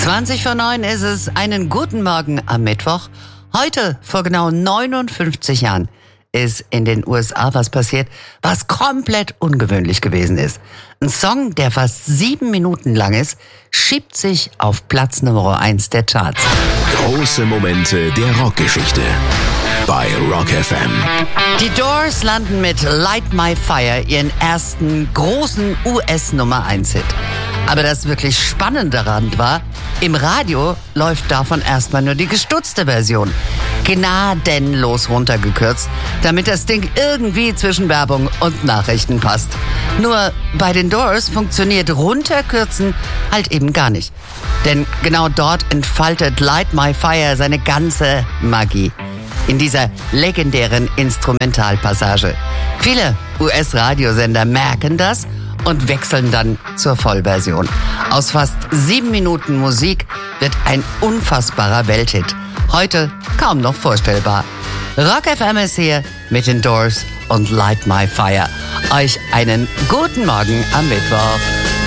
20:09 ist es. Einen guten Morgen am Mittwoch. Heute, vor genau 59 Jahren, ist in den USA was passiert, was komplett ungewöhnlich gewesen ist. Ein Song, der fast 7 Minuten lang ist, schiebt sich auf Platz Nummer 1 der Charts. Große Momente der Rockgeschichte bei Rock FM. Die Doors landen mit Light My Fire ihren ersten großen US-Nummer 1-Hit. Aber das wirklich Spannende daran war, im Radio läuft davon erstmal nur die gestutzte Version. Gnadenlos runtergekürzt, damit das Ding irgendwie zwischen Werbung und Nachrichten passt. Nur bei den Doors funktioniert runterkürzen halt eben gar nicht. Denn genau dort entfaltet Light My Fire seine ganze Magie. In dieser legendären Instrumentalpassage. Viele US-Radiosender merken das und wechseln dann zur Vollversion. Aus fast 7 Minuten Musik wird ein unfassbarer Welthit. Heute kaum noch vorstellbar. Rock FM ist hier mit den Doors und Light My Fire. Euch einen guten Morgen am Mittwoch.